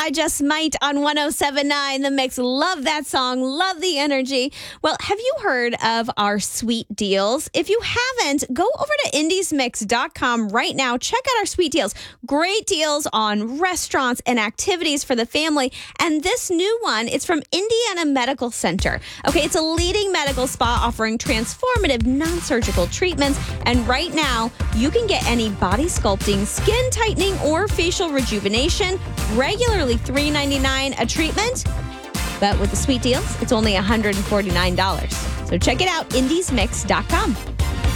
I Just Might on 107.9 The Mix. Love that song. Love the energy. Well, have you heard of our sweet deals? If you haven't, go over to indiesmix.com right now. Check out our sweet deals. Great deals on restaurants and activities for the family. And this new one, it's from Indiana Medical Center. Okay, it's a leading medical spa offering transformative non-surgical treatments. And right now, you can get any body sculpting, skin tightening, or facial rejuvenation, regularly $3.99 a treatment. But with the sweet deals, it's only $149. So check it out, indiesmix.com.